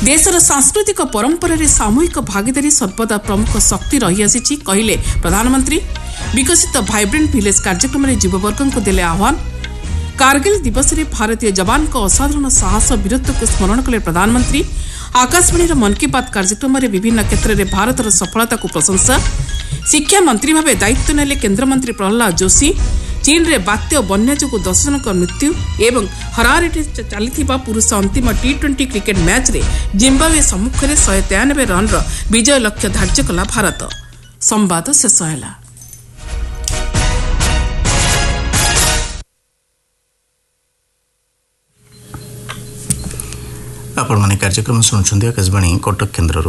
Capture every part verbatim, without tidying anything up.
देशर सांस्कृतिक परंपरा रे सामूहिक भागीदारी सर्वदा प्रमुख शक्ति रही आसी कहले प्रधानमंत्री। विकसित भाइब्रेंट विलेज कार्यक्रम में युववर्ग को देले आह्वान। कारगिल दिवस में भारतीय जवान को असाधारण साहस वीरत्व को स्मरण कले प्रधानमंत्री। आकाशवाणी मन की बात कार्यक्रम में विभिन्न क्षेत्र में भारतर सफलता को प्रशंसा। शिक्षा मंत्री भाव दायित्व नेले केन्द्रमंत्री प्रहलाद जोशी। चीन रे बात्या बन्या जो दस जन मृत्यु एवं हरारे चली पुरुष अंतिम टी ट्वेंटी क्रिकेट मैच रे जिम्बाब्वे सम्मुख में शहे तेयानबे रन विजय लक्ष्य धार्य कला भारत। संवाद शेष है। आपण माने कार्यक्रम शुणुछन्ती आकाशवाणी कटक केन्द्रରୁ।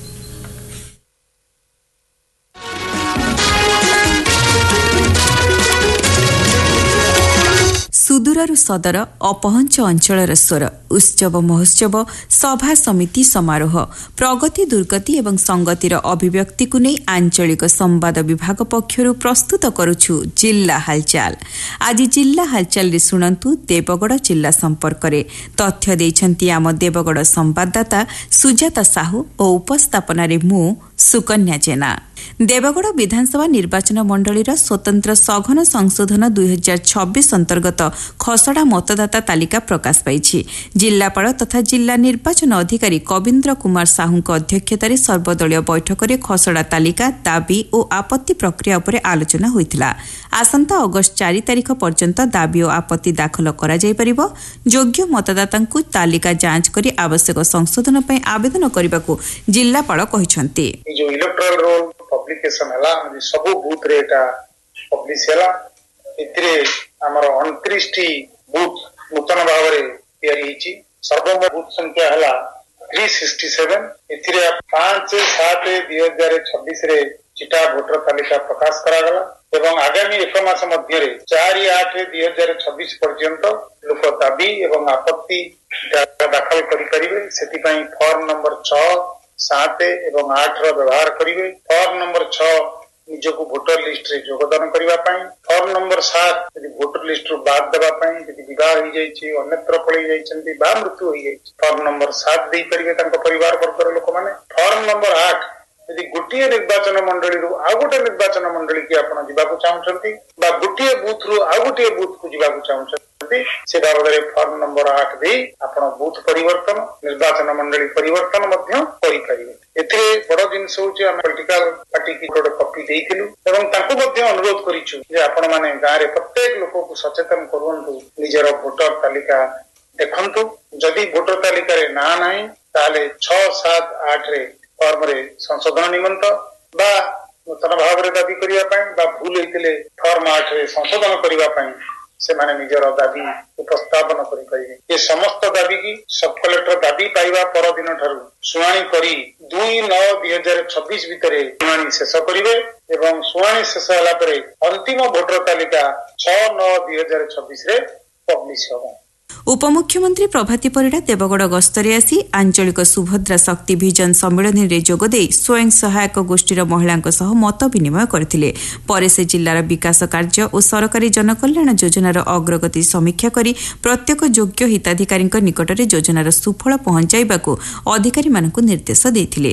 सुदूरରୁ सदर अपहंच अंचलर स्वर उत्सव महोत्सव सभा समिति समारोह प्रगति दुर्गति एवं संगतिर अभिव्यक्ति को नहीं आंचलिक संवाद विभाग पक्षरु प्रस्तुत करुछु जिल्ला हालचाल। आज जिल्ला हालचाल रे सुनंतु देवगढ़ जिल्ला संपर्क रे तथ्य देछंती आम देवगढ़ संवाददाता सुजाता साहू और उपस्थापन रे मु सुकन्या जेना। देवगढ़ विधानसभा निर्वाचन मंडलीर स्वतंत्र सघन संशोधन दुई हजार छब्बीस अंतर्गत खसड़ा मतदाता तालिका प्रकाश पाई। जिलापाल तथा जिला निर्वाचन अधिकारी कविन्द्र कुमार साहू अध्यक्षतार सर्वदलीय बैठक में खसड़ा तालिका दाबी और आपत्ति प्रक्रिया उपर आलोचना होइतिला। आसंता अगस्त चार तारिख पर्यंत दाबी और आपत्ति दाखल करा जाय परिबो। योग्य मतदातांकु तालिका जांच करी आवश्यक संशोधन पय आवेदन करबाकू जिलापाल कहिसंती। जो इलेक्टोरल रोल पब्लिकेशन हला सब बूथ रे एटा पब्लिश हला इतरे हमर उनतीस टी बूथ नूतन भाव रे तयारी हिची। सर्वमोट बूथ संख्या हला तीन सौ सरसठ। इतरे पाँच सात दो हज़ार छब्बीस रे चिटा वोटर तालिका प्रकाश करा गला एवं आगामी एक मास मध्य रे चार आठ दो हज़ार छब्बीस पर्यंत लोक दाबी एवं आपत्ति दाखल करि परिबे। सेति पई फॉर्म नंबर छह सात एवं आठ रो व्यवहार करिवे। फॉर्म नंबर छह निजको वोटर लिस्ट रे योगदान करिवा पई। फॉर्म नंबर सात यदि वोटर लिस्ट रो बाद देबा पई यदि विवाह होई जाय छी अन्यत्र पळी जाय छंती बा मृत्यु होई जाय छी फॉर्म नंबर सात देई परिवे तांको परिवार वर्गर लोक माने। फॉर्म नंबर आठ यदि गोटिए निर्वाचन मंडली रो आ गोटे निर्वाचन मंडली की आपण जिबाकू चाहउछंती बा गोटिए बूथ रो आ गोटिए बूथ को जिबाकू चाहउछंती से बाबदरे फॉर्म नंबर आठ दे आपण बूथ परिवर्तन निर्वाचन मंडली परिवर्तन मध्य करि परिबे। एथे बड़ जिंस होची हम पॉलिटिकल पार्टी की कोड कॉपी देइथिलु एवं ताको मध्य अनुरोध करिछु जे आपण माने गां रे प्रत्येक लोक को सचेतन करवंतु निजर वोटर तालिका देखंतु। जदि वोटर तालिका रे ना नाही ताले छह सात आठ रे फॉर्म रे संशोधन निमंत बा नूतन भाव रे दाबी करिया पई बा भूल हेतिले फॉर्म आठ रे संशोधन करिवा पई से माने निजर दाबी उपस्थापन करि परिबे। ये समस्त दाबी की सब कलेक्टर दाबी पाइबा पर दिन ठारू सुनानी करी दुई नौ दो हज़ार छब्बीस भितरे सुनानी शेष करिवे एवं सुनानी शेष होला परे अंतिम वोटर तालिका छह नौ दो हज़ार छब्बीस रे पब्लिश होबो। उपमुख्यमंत्री प्रभाती परिड़ा देवगढ़ गस्तरे आसी आंचलिक सुभद्रा शक्ति भिजन सम्मेलन में जोगदे स्वयं सहायक गोष्ठीर महिलांक सह मत विनिमय करथिले। परे से जिल्लार विकास कार्य और सरकारी जनकल्याण योजनार अग्रगति समीक्षा करी प्रत्येक योग्य हिताधिकारी निकट में योजनार सुफल पहुंचाइबाकू अधिकारी मानकू निर्देश देथिले।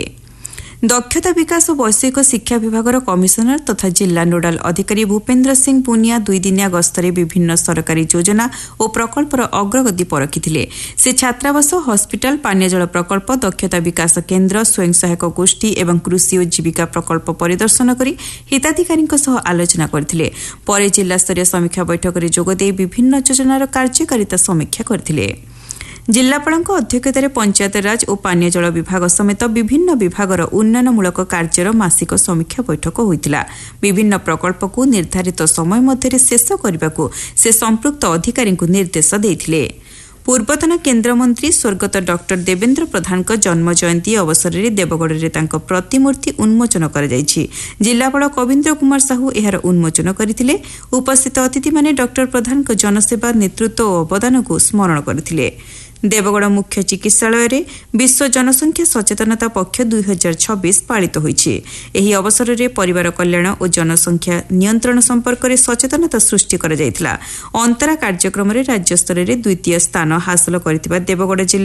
दक्षता विकास और वैषयिक शिक्षा विभाग कमिशनर तथा जिला नोडाल अधिकारी भूपेन्द्र सिंह पुनिया दुई दिनिया गस्तरे विभिन्न सरकारी योजना और प्रकल्पर अग्रगति परखिथिले। से छात्रावास हॉस्पिटल पानीय जल प्रकल्प दक्षता विकास केन्द्र स्वयं सहायक गोष्ठी एवं कृषि और जीविका प्रकल्प परिदर्शन करी हिताधिकारी सह आलोचना करथिले। परे जिला स्तरीय समीक्षा बैठक में जोगदे विभिन्न योजनार कार्यकारिता समीक्षा करथिले। जिलापालଙ୍କ अध्यक्षतार पंचायत राज और पानीय जल विभाग समेत विभिन्न विभागर उन्नयनमूलक कार्यर मासिक समीक्षा बैठक होइतिला। विभिन्न प्रकल्प को निर्धारित समय मध्य शेष करने से संपृक्त अधिकारी निर्देश देथिले। पूर्वतन केन्द्रमंत्री स्वर्गत डॉक्टर देवेन्द्र प्रधान जन्म जयंती अवसर में देवगढ़ में प्रतिमूर्ति उन्मोचन कर जिलापाल कविन्द्र कुमार साहू यार उन्मोचन करथिले। उपस्थित अतिथि माने डॉक्टर प्रधान जनसेवा नेतृत्व और अवदान को स्मरण करथिले। देवगढ़ मुख्य चिकित्सालय रे विश्व जनसंख्या सचेतनता पक्ष दुई हजार छब्बीस पालित होइछि। एही अवसर में परिवार कल्याण और जनसंख्या नियंत्रण संपर्क में सचेतनता सृष्टि करा जायतिला। अंतरा कार्यक्रम में राज्य स्तर में द्वितीय स्थान हासिल करथिबा देवगढ़ जिला